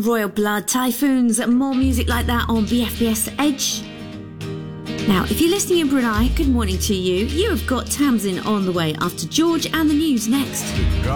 Royal Blood, Typhoons, and more music like that on BFBS Edge. Now, if you're listening in Brunei, good morning to you. You have got Tamsin on the way after George and the news next.